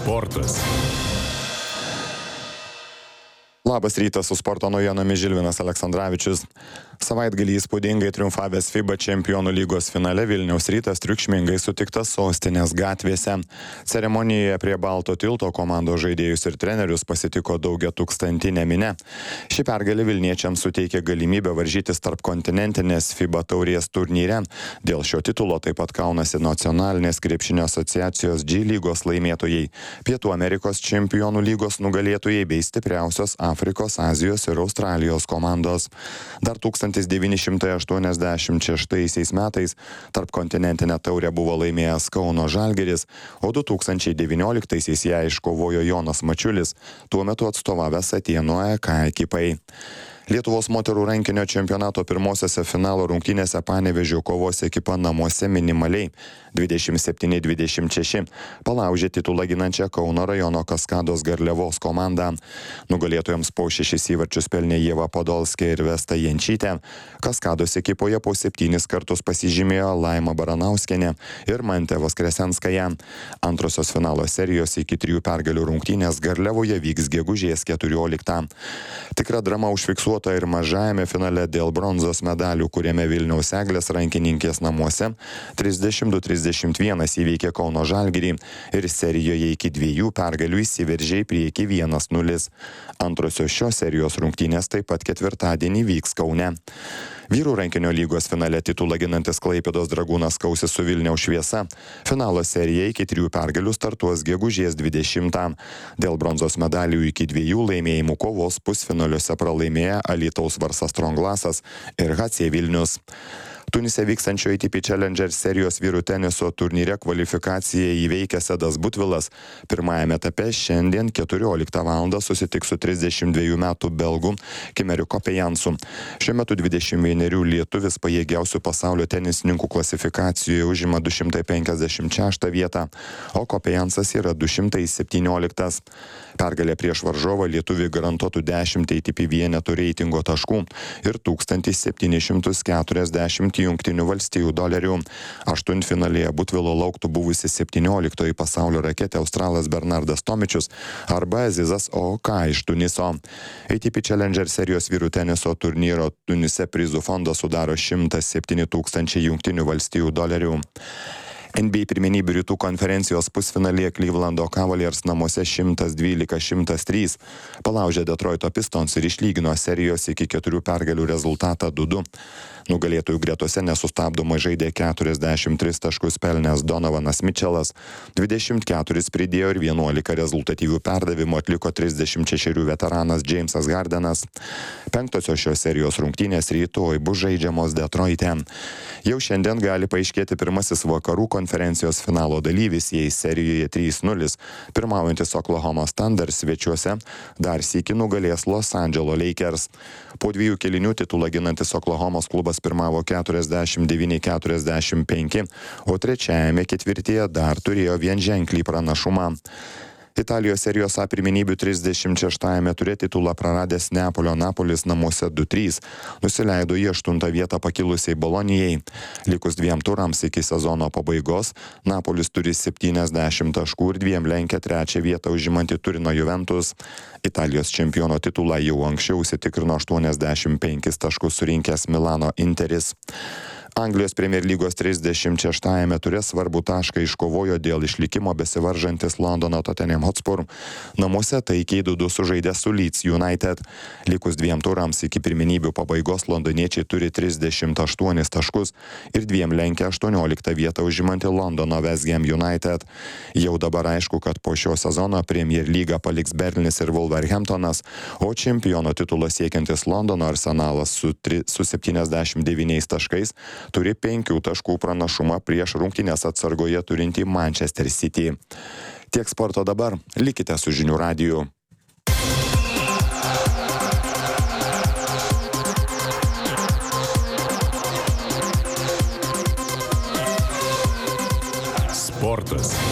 Sportas. Labas rytas, su sporto naujienomis Žilvinas Aleksandravičius. Savaitgalį įspūdingai triumfavęs FIBA čempionų lygos finale Vilniaus Rytas triukšmingai sutiktas sostinės gatvėse. Ceremonijoje prie Balto tilto komandos žaidėjus ir trenerius pasitiko daugiatūkstantinė minia. Ši pergalė Vilniečiams suteikė galimybę varžytis tarp kontinentinės FIBA taurės turnyre. Dėl šio titulo taip pat kaunasi nacionalinės krepšinio asociacijos G lygos laimėtojai, Pietų Amerikos čempionų lygos nugalėtojai bei stipriausios Afrikos, Azijos ir Australijos komandos. Dar 1986 metais tarpkontinentinę taurę buvo laimėjęs Kauno Žalgiris, o 2019-aisiais ją iškovojo Jonas Mačiulis, tuo metu atstovavęs Atėnų AEK ekipai. Lietuvos moterų rankinio čempionato pirmosiose finalo rungtynėse Panevėžio kovos ekipa namuose minimaliai 27-26 palaužė titulą ginančią Kauno rajono Kaskados Garliavos komandą. Nugalėtojams po 6 įvarčius pelnė Ieva Podolskė ir Vesta Jančytė. Kaskados ekipoje po 7 kartus pasižymėjo Laima Baranauskienė ir Mantė Voskresenskaja. Antrosios finalo serijos iki 3 pergalių rungtynės Garliavoje vyks gegužės 14. Tikra drama užfiksuota ir mažajame finale dėl bronzos medalių, kuriame Vilniaus Eglės rankininkės namuose 32-31 įveikė Kauno Žalgirį ir serijoje iki 2 pergalių įsiveržė į priekį 1-0. Antrosios šios serijos rungtynės taip pat ketvirtadienį vyks Kaune. Vyrų rankinio lygos finale titulą ginantis Klaipėdos Dragūnas kausis su Vilniaus Šviesa. Finalo serija iki 3 pergalių startuos gegužės 20. Dėl bronzos medalių iki 2 laimėjimų kovos pusfinaliuose pralaimėję Alytaus Varsa Stronglasas ir HC Vilnius. Tunise vykstančio ATP Challenger serijos vyrų teniso turnyre kvalifikaciją įveikęs Edas Butvilas pirmajame etape šiandien 14 val. Susitiks su 32 metų belgu Kimeriu Kopejansu. Šiuo metu 21 lietuvis pajėgiausių pasaulio tenisininkų klasifikacijoje užima 256 vietą, o Kopejansas yra 217. Pergalė prieš varžovą lietuvį garantuotų 10 ATP vienetų reitingo taškų ir 1740 Jungtinių valstijų dolerių. Aštuntfinalyje Butvilo lauktų buvusi 17 pasaulio raketė australas Bernardas Tomičius arba Azizas Ooka iš Tuniso. ATP Challenger serijos vyrų teniso turnyro Tunise prizų fondą sudaro 107 000 Jungtinių valstijų dolerių. NBA pirmenybių rytų konferencijos pusfinalyje Clevelando Cavaliers namuose 112-103 palaužė Detroito Pistons ir išlygino serijos iki 4 pergalių rezultatą 2-2. Nugalėtojų gretose nesustabdomai žaidė 43 taškus pelnęs Donovanas Mitchellas, 24 pridėjo ir 11 rezultatyvių perdavimų atliko 36 veteranas Jamesas Hardenas. Penktosios šios serijos rungtynės rytoj bus žaidžiamos Detroite. Jau šiandien gali paaiškėti pirmasis vakarų konferencijos finalo dalyvis, jei serijoje 3-0 pirmaujantis Oklahomos Thunder svečiuose dar sykį nugalės Los Andželo Lakers. Po 2 kėlinių titulą ginantis Oklahomos klubas pirmavo 49-45, o trečiajame ketvirtyje dar turėjo vienženklį pranašumą. Italijos serijos A pirmenybių 36-ame ture titulą praradęs Neapolio Napolis namuose 2-3 nusileido į 8 vietą pakilusiai Bolonijai. Likus 2 turams iki sezono pabaigos, Napolis turi 70 taškų ir 2 lenkia 3 vietą užimantį Turino Juventus. Italijos čempiono titulą jau anksčiau užsitikrino 85 taškus surinkęs Milano Interis. Anglijos Premier lygos 36-ame ture svarbų tašką iškovojo dėl išlikimo besivaržantis Londono Tottenham Hotspur. Namuose taikiai 2-2 sužaidė su Leeds United. Likus 2 turams iki pirmenybių pabaigos londoniečiai turi 38 taškus ir 2 lenkia 18 vietą užimantį Londono West Ham United. Jau dabar aišku, kad po šio sezono Premier lygą paliks Berlinis ir Wolverhamptonas, o čempiono titulą siekiantis Londono Arsenalas su 79 taškais turi 5 taškų pranašumą prieš rungtynes atsargoje turintį Manchester City. Tiek sporto dabar, likite su Žinių radiju. Sportas.